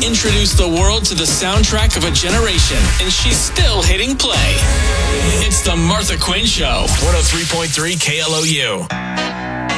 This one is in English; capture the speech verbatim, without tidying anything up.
introduced the world to the soundtrack of a generation, and she's still hitting play. It's the Martha Quinn Show. one oh three point three K L O U.